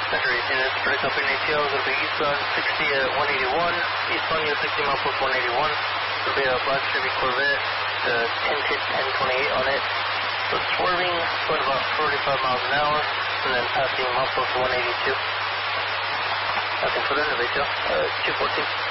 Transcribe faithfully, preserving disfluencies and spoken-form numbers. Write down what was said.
Center eighteen, it's pretty up in A T L, it'll be eastbound sixty at one eighty-one, eastbound U sixty mile plus one eighty-one, it'll be a black Chevy Corvette, the tinted ten twenty-eight on it, so swerving, going about forty-five miles an hour, and then passing mile plus one eighty-two. Nothing for the end of A T L, uh, two fourteen.